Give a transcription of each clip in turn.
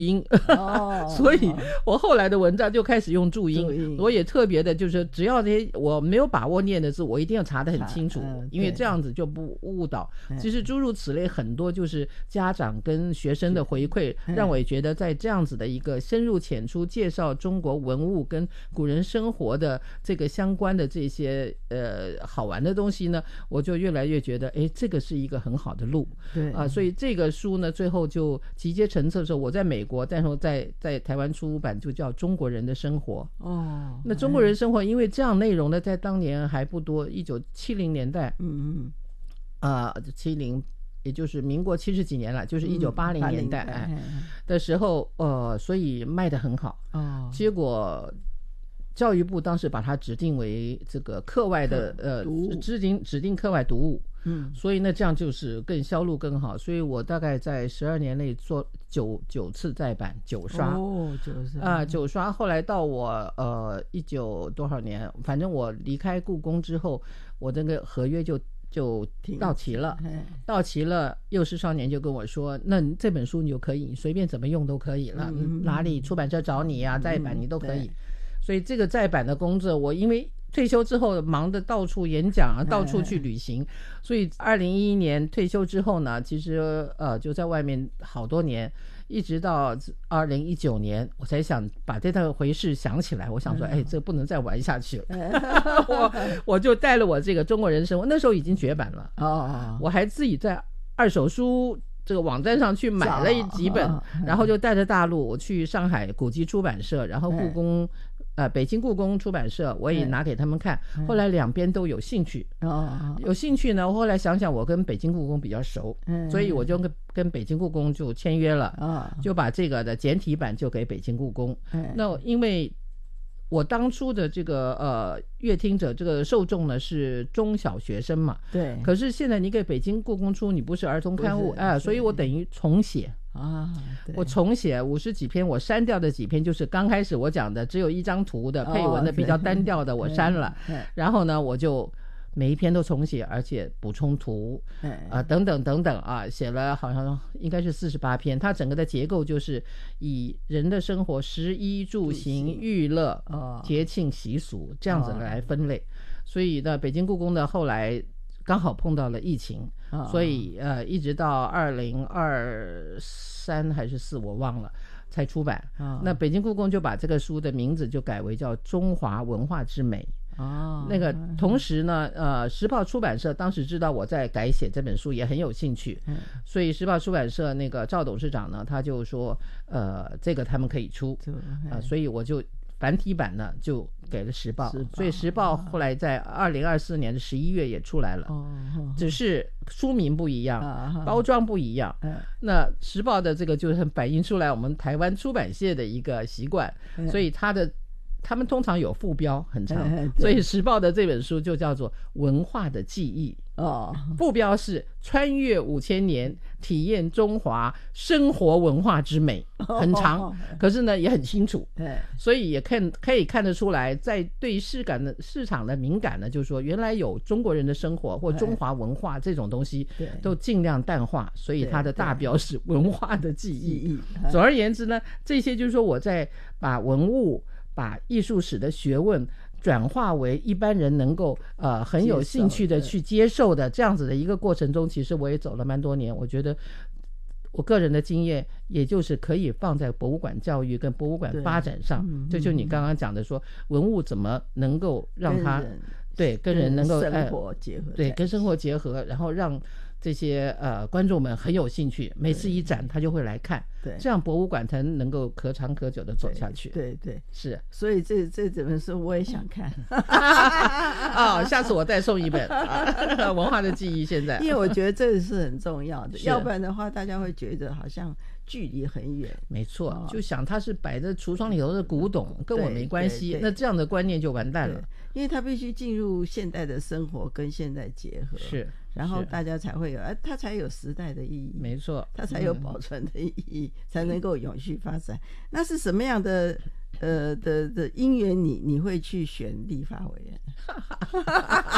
音所以我后来的文章就开始用注音，我也特别的就是只要这些我没有把握念的字，我一定要查得很清楚，因为这样子就不误导。其实诸如此类很多就是家长跟学生的回馈，让我也觉得在这样子的一个深入浅出介绍中国文物跟古人生活的这个相关的这些好玩的东西呢，我就越来越觉得这个是一个很好的路。对所以这个书呢最后就集结成册的时候，我在美国，但是在台湾出版就叫《中国人的生活》。那中国人生活因为这样内容呢在当年还不多，1970年代70也就是民国70几年了，就是1980年代的时候所以卖得很好。结果教育部当时把它指定为这个课外的指定课外读物。所以呢这样就是更销路更好，所以我大概在12年内做9次再版9刷9刷。后来到我19多少年，反正我离开故宫之后，我这个合约就到期了。幼师少年就跟我说，那这本书你就可以你随便怎么用都可以了，哪里出版社找你啊再版你都可以。所以这个再版的工作，我因为退休之后忙得到处演讲到处去旅行，所以2011年退休之后呢，其实就在外面好多年，一直到2019年我才想把这套回事想起来，我想说这不能再玩下去了我就带了我这个中国人生活，那时候已经绝版了我还自己在二手书这个网站上去买了几本，然后就带着大陆我去上海古籍出版社，然后故宫北京故宫出版社我也拿给他们看，后来两边都有兴趣有兴趣呢，后来想想我跟北京故宫比较熟，所以我就跟北京故宫就签约了就把这个的简体版就给北京故宫那因为我当初的这个阅听者这个受众呢是中小学生嘛，对，可是现在你给北京故宫出，你不是儿童刊物所以我等于重写我重写50几篇，我删掉的几篇就是刚开始我讲的只有一张图的配文的比较单调的我删了然后呢我就每一篇都重写，而且补充图等等等等写了好像应该是48篇，它整个的结构就是以人的生活食衣住行娱乐节庆习俗这样子来分类所以呢北京故宫的后来刚好碰到了疫情所以一直到2023还是4我忘了才出版那北京故宫就把这个书的名字就改为叫中华文化之美那个同时呢时报出版社当时知道我在改写这本书也很有兴趣所以时报出版社那个赵董事长呢他就说这个他们可以出所以我就繁体版呢就给了时报所以时报后来在2024年的11月也出来了只是书名不一样包装不一样那时报的这个就是反映出来我们台湾出版界的一个习惯所以他们通常有副标很长所以时报的这本书就叫做文化的记忆副标是穿越5000年体验中华生活文化之美很长可是呢也很清楚所以也可以看得出来在对市场的敏感呢就是说原来有中国人的生活或中华文化这种东西都尽量淡化所以它的大标是文化的记忆总而言之呢这些就是说我在把文物把艺术史的学问转化为一般人能够很有兴趣的去接受的这样子的一个过程中，其实我也走了蛮多年，我觉得我个人的经验也就是可以放在博物馆教育跟博物馆发展上这就你刚刚讲的说文物怎么能够让它跟人能够生活结合跟生活结合然后让这些观众们很有兴趣每次一展他就会来看这样博物馆才能够可长可久的走下去对是所以这本书我也想看下次我再送一本文化的记忆现在因为我觉得这是很重要的要不然的话大家会觉得好像距离很远没错就想它是摆在橱窗里头的古董跟我没关系那这样的观念就完蛋了因为它必须进入现代的生活跟现代结合是然后大家才会有它才有时代的意义没错它才有保存的意义才能够永续发展那是什么样的因缘你会去选立法委员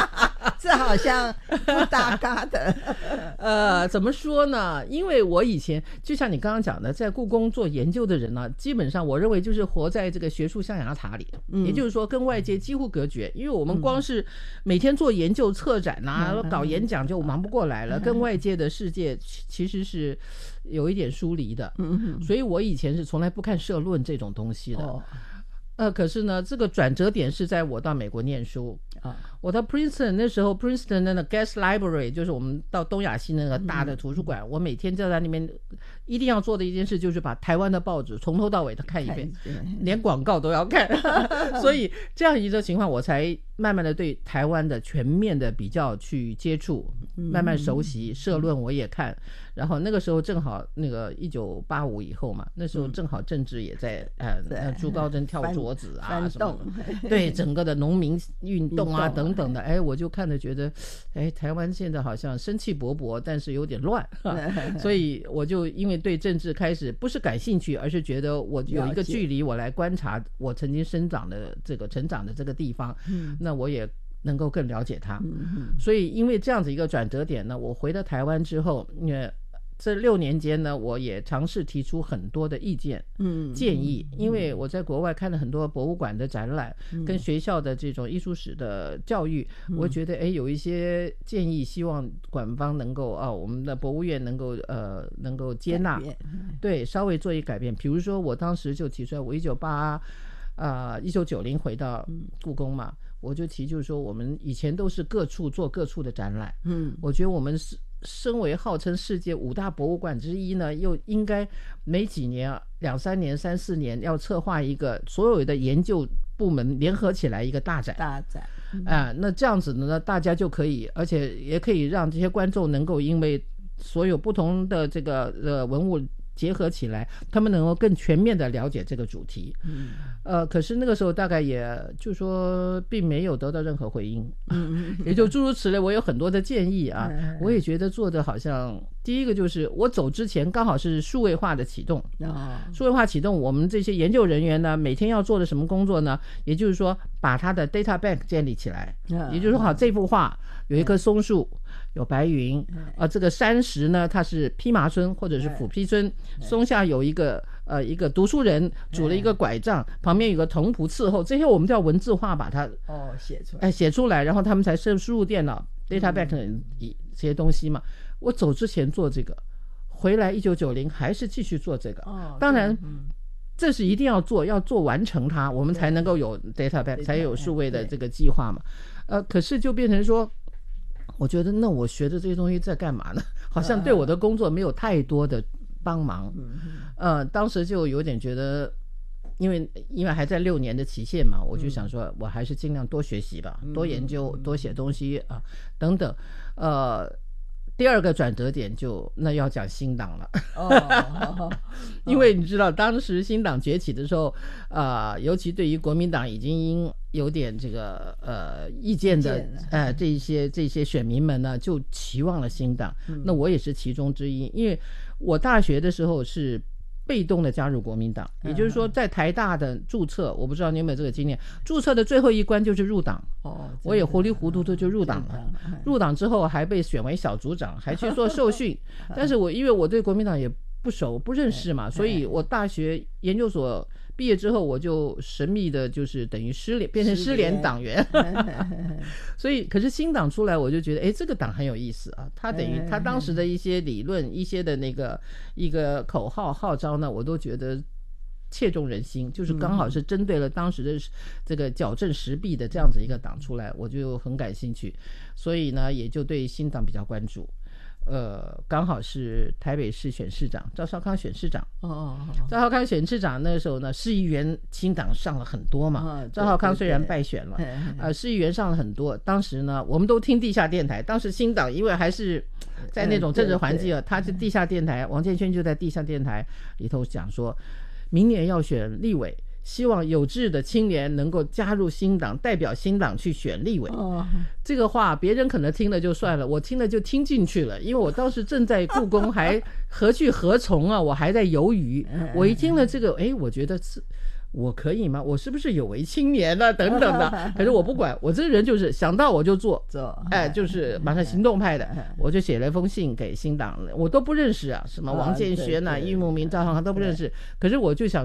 这好像不搭嘎的。 怎么说呢？因为我以前就像你刚刚讲的，在故宫做研究的人呢，基本上我认为就是活在这个学术象牙塔里，也就是说跟外界几乎隔绝。因为我们光是每天做研究、策展啊、搞演讲就忙不过来了，跟外界的世界其实是有一点疏离的。所以我以前是从来不看社论这种东西的。可是呢，这个转折点是在我到美国念书我到 Princeton 那时候 ，Princeton 那个 Guest Library 就是我们到东亚系那个大的图书馆，我每天就在那边一定要做的一件事就是把台湾的报纸从头到尾的看一遍，连广告都要看。所以这样一个情况，我才慢慢的对台湾的全面的比较去接触，慢慢熟悉。社论我也看，然后那个时候正好那个1985以后嘛，那时候正好政治也在朱高正跳桌子啊什么的，对整个的农民运动啊等等的，我就看着觉得台湾现在好像生气勃勃，但是有点乱所以我就因为对政治开始不是感兴趣，而是觉得我有一个距离，我来观察我曾经成长的这个地方，那我也能够更了解它。所以因为这样子一个转折点呢，我回到台湾之后，这6年间呢，我也尝试提出很多的意见建议，因为我在国外看了很多博物馆的展览跟学校的这种艺术史的教育，我觉得有一些建议希望馆方能够我们的博物院能够接纳，对，稍微做一改变。比如说我当时就提出来，我1990回到故宫嘛，我就提就是说我们以前都是各处做各处的展览，我觉得我们身为号称世界5大博物馆之一呢，又应该每几年2、3年、3、4年要策划一个所有的研究部门联合起来一个大展，那这样子呢，大家就可以，而且也可以让这些观众能够因为所有不同的这个文物结合起来，他们能够更全面的了解这个主题。可是那个时候大概也就是说并没有得到任何回应，也就诸如此类。我有很多的建议啊，我也觉得做的好像第一个就是我走之前刚好是数位化的启动，数位化启动，我们这些研究人员呢，每天要做的什么工作呢？也就是说把它的 data bank 建立起来，也就是说好，这幅画有一棵松树，有白云，这个山石呢，它是披麻村或者是斧劈村，松下有一个读书人拄了一个拐杖，旁边有个童仆伺候，这些我们叫文字化把它写出来，然后他们才输入电脑 data bank 这些东西嘛。我走之前做这个，回来1990还是继续做这个，当然这是一定要做完成它，我们才能够有 data bank， 才有数位的这个计划嘛。可是就变成说，我觉得那我学的这些东西在干嘛呢？好像对我的工作没有太多的帮忙。当时就有点觉得，因为还在6年的期限嘛，我就想说我还是尽量多学习吧，多研究，多写东西等等。第二个转折点那要讲新党了。因为你知道当时新党崛起的时候，尤其对于国民党已经有点这个意见的这些选民们呢，就期望了新党。那我也是其中之一，因为我大学的时候是被动的加入国民党，也就是说在台大的注册，我不知道你有没有这个经验，注册的最后一关就是入党。我也糊里糊涂的就入党了，入党之后还被选为小组长，还去做受训。但是因为我对国民党也不熟不认识嘛，所以我大学研究所毕业之后，我就神秘的就是等于变成失联党员。所以可是新党出来，我就觉得这个党很有意思啊，他等于他当时的一些理论，一些的那个一个口号号召呢，我都觉得切中人心，就是刚好是针对了当时的这个矫正时弊的这样子一个党出来，我就很感兴趣，所以呢也就对新党比较关注。刚好是台北市选市长，赵少康选市长。赵少康选市长那个时候呢，市议员新党上了很多嘛。赵少康虽然败选了，市议员上了很多。当时呢，我们都听地下电台。当时新党因为还是在那种政治环境，他是地下电台，王建煊就在地下电台里头讲说，明年要选立委，希望有志的青年能够加入新党，代表新党去选立委。这个话别人可能听了就算了，我听了就听进去了，因为我当时正在故宫，还何去何从啊，我还在犹豫。我一听了这个，我觉得我可以吗？我是不是有为青年呢？等等的。可是我不管，我这个人就是想到我就做，就是马上行动派的。我就写了一封信给新党，我都不认识啊，什么王建煊啊、郁慕明、赵少康都不认识。可是我就想